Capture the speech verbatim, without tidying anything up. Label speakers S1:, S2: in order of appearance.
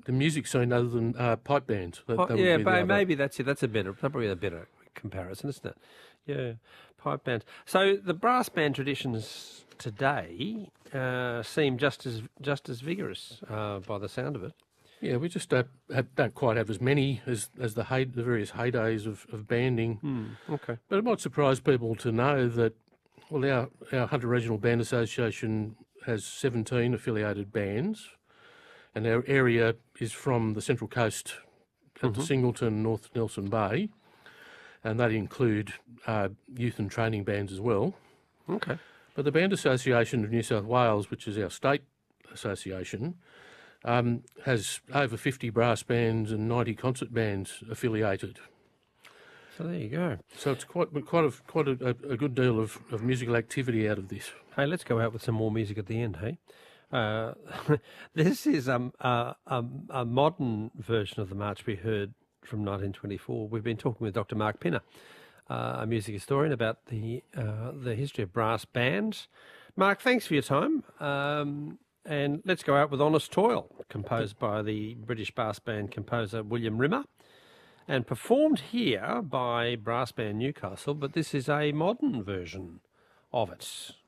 S1: the music scene other than uh, pipe bands. That,
S2: Oh,
S1: that would
S2: yeah,
S1: be the
S2: but
S1: other-
S2: maybe that's it. That's a better, probably a better comparison, isn't it? Yeah, pipe bands. So the brass band traditions today uh, seem just as just as vigorous uh, by the sound of it.
S1: Yeah, we just don't, have, don't quite have as many as, as the, hey, the various heydays of, of banding.
S2: Hmm. Okay.
S1: But it might surprise people to know that, well, our, our Hunter Regional Band Association has seventeen affiliated bands, and our area is from the Central Coast at the Singleton, North Nelson Bay, and they include uh, youth and training bands as well.
S2: Okay.
S1: But the Band Association of New South Wales, which is our state association, um, has over fifty brass bands and ninety concert bands affiliated.
S2: So there you go.
S1: So it's quite quite a quite a, a good deal of, of musical activity out of this.
S2: Hey, let's go out with some more music at the end, hey? Uh, this is um, uh, um, a modern version of the march we heard from nineteen twenty-four. We've been talking with Doctor Mark Pinner, uh, a music historian, about the uh, the history of brass bands. Mark, thanks for your time. Um, and let's go out with Honest Toil, composed by the British brass band composer William Rimmer, and performed here by Brass Band Newcastle, but this is a modern version of it.